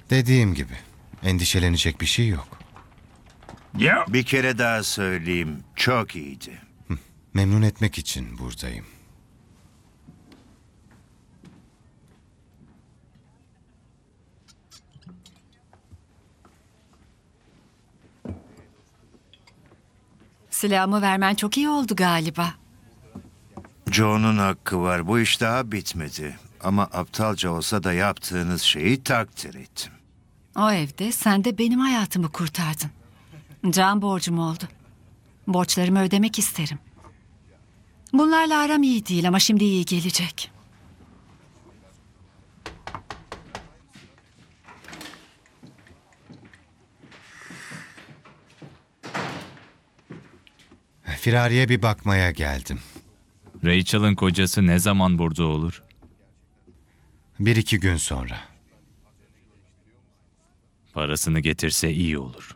Dediğim gibi, endişelenecek bir şey yok. Bir kere daha söyleyeyim, çok iyiydi. Memnun etmek için buradayım. Silahımı vermen çok iyi oldu galiba. Joe'nun hakkı var, bu iş daha bitmedi. Ama aptalca olsa da yaptığınız şeyi takdir ettim. O evde sen de benim hayatımı kurtardın. Can borcum oldu. Borçlarımı ödemek isterim. Bunlarla aram iyi değil ama şimdi iyi gelecek. Firariye bir bakmaya geldim. Rachel'ın kocası ne zaman burada olur? 1-2 gün sonra. Parasını getirse iyi olur.